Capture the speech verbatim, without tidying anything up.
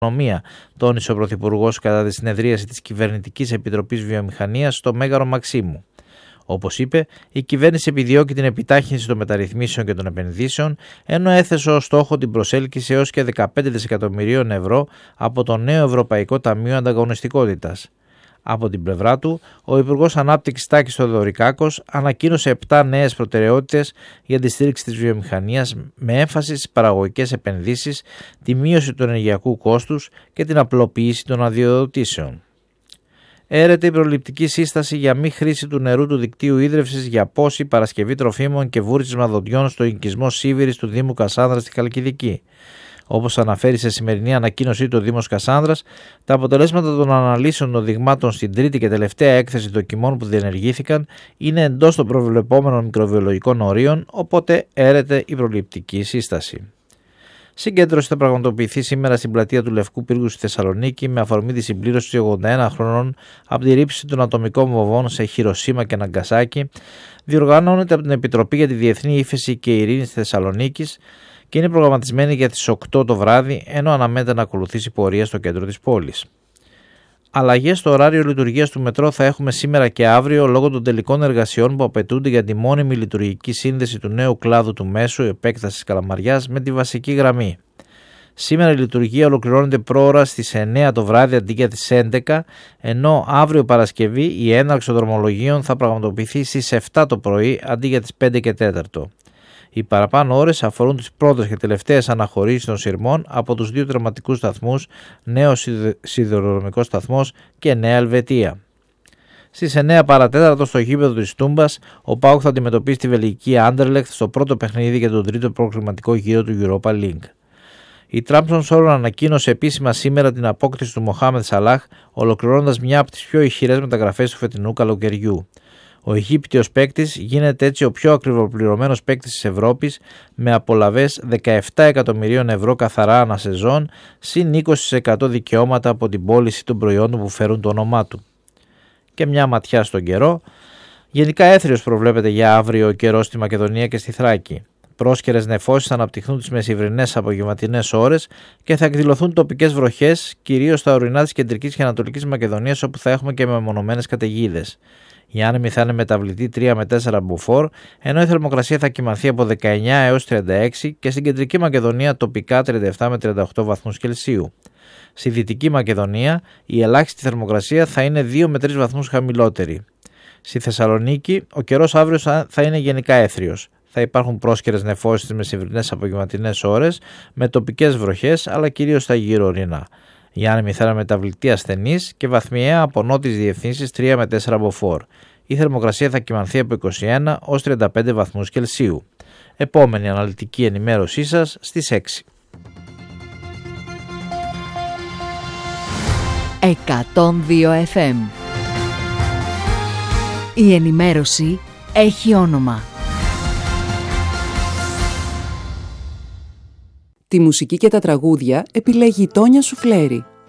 οικονομία, τόνισε ο Πρωθυπουργός κατά τη συνεδρίαση της Κυβερνητικής Επιτροπής Βιομηχανίας στο Μέγαρο Μαξίμου. Όπως είπε, η κυβέρνηση επιδιώκει την επιτάχυνση των μεταρρυθμίσεων και των επενδύσεων, ενώ έθεσε ως στόχο την προσέλκυση έως και δεκαπέντε δισεκατομμυρίων ευρώ από το νέο Ευρωπαϊκό Ταμείο Ανταγωνιστικότητας. Από την πλευρά του, ο Υπουργός Ανάπτυξης Τάκης Θοδωρικάκος ανακοίνωσε επτά νέες προτεραιότητες για τη στήριξη της βιομηχανίας με έμφαση στις παραγωγικές επενδύσεις, τη μείωση του ενεργειακού κόστους και την απλοποίηση των αδειοδοτήσεων. Έρεται η προληπτική σύσταση για μη χρήση του νερού του δικτύου ίδρευσης για πόση, παρασκευή τροφίμων και βούρτισμα δοντιών στο οικισμό Σίβηρης του Δήμου Κασάνδρας στη Χαλκιδική. Όπως αναφέρει σε σημερινή ανακοίνωσή του ο Δήμος Κασάνδρας, τα αποτελέσματα των αναλύσεων των δειγμάτων στην τρίτη και τελευταία έκθεση δοκιμών που διενεργήθηκαν είναι εντός των προβλεπόμενων μικροβιολογικών ορίων, οπότε έρεται η προληπτική σύσταση. Συγκέντρωση θα πραγματοποιηθεί σήμερα στην πλατεία του Λευκού Πύργου στη Θεσσαλονίκη με αφορμή τη συμπλήρωση ογδόντα ένα χρόνων από τη ρήψη των ατομικών βομβών σε Χιροσίμα και Ναγκασάκι. Διοργανώνεται από την Επιτροπή για τη Διεθνή Ύφεση και Ειρήνη στη Θεσσαλονίκη και είναι προγραμματισμένη για τις οκτώ το βράδυ, ενώ αναμένεται να ακολουθήσει πορεία στο κέντρο της πόλης. Αλλαγές στο ωράριο λειτουργίας του μετρό θα έχουμε σήμερα και αύριο λόγω των τελικών εργασιών που απαιτούνται για τη μόνιμη λειτουργική σύνδεση του νέου κλάδου του μέσου επέκτασης Καλαμαριάς με τη βασική γραμμή. Σήμερα η λειτουργία ολοκληρώνεται πρόωρα στις εννέα το βράδυ αντί για τις έντεκα, ενώ αύριο Παρασκευή η έναρξη των δρομολογίων θα πραγματοποιηθεί στις επτά το πρωί αντί για τις πέντε και τέσσερα. Οι παραπάνω ώρες αφορούν τις πρώτες και τελευταίες αναχωρήσεις των σειρμών από τους δύο τερματικούς σταθμούς, νέο σιδηροδρομικό σταθμός και Νέα Ελβετία. Στις εννέα παρά τέταρτο στο γήπεδο της Τούμπας, ο ΠΑΟΚ θα αντιμετωπίσει τη βελγική Άντερλεχτ στο πρώτο παιχνίδι για τον τρίτο προκριματικό γύρο του Europa League. Η Τράμπσον Σόρον ανακοίνωσε επίσημα σήμερα την απόκτηση του Μοχάμεντ Σαλάχ, ολοκληρώνοντας μια από τις πιο ηχηρές μεταγραφές του φετινού καλοκαιριού. Ο Αιγύπτιος παίκτης γίνεται έτσι ο πιο ακριβοπληρωμένος παίκτης της Ευρώπης με απολαβές δεκαεπτά εκατομμυρίων ευρώ καθαρά ανά σεζόν, συν είκοσι τοις εκατό δικαιώματα από την πώληση των προϊόντων που φέρουν το όνομά του. Και μια ματιά στον καιρό. Γενικά έθριος προβλέπεται για αύριο ο καιρός στη Μακεδονία και στη Θράκη. Πρόσκαιρες νεφώσεις θα αναπτυχθούν τις μεσημβρινές απογευματινές ώρες και θα εκδηλωθούν τοπικές βροχές, κυρίως στα ορεινά της κεντρικής και ανατολικής Μακεδονίας, όπου θα έχουμε και μεμονωμένες καταιγίδες. Η άνεμη θα είναι μεταβλητή τρία με τέσσερα μποφόρ, ενώ η θερμοκρασία θα κυμανθεί από δεκαεννέα έως τριάντα έξι και στην κεντρική Μακεδονία τοπικά τριάντα επτά με τριάντα οκτώ βαθμούς Κελσίου. Στη δυτική Μακεδονία η ελάχιστη θερμοκρασία θα είναι δύο με τρεις βαθμούς χαμηλότερη. Στη Θεσσαλονίκη ο καιρός αύριο θα είναι γενικά έθριος. Θα υπάρχουν πρόσκαιρες νεφώσεις στις μεσημβρινές απογευματινές ώρες με τοπικές βροχές, αλλά κυρίως στα γύρω ορεινά. Η άνεμη θα είναι μεταβλητή ασθενής και βαθμιαία από νότιες διευθύνσεις τρία με τέσσερα μποφόρ. Η θερμοκρασία θα κυμανθεί από είκοσι ένα έως τριάντα πέντε βαθμούς Κελσίου. Επόμενη αναλυτική ενημέρωσή σας στις έξι. εκατόν δύο εφ εμ. Η ενημέρωση έχει όνομα. Τη μουσική και τα τραγούδια επιλέγει η Τόνια Σουφλέρη.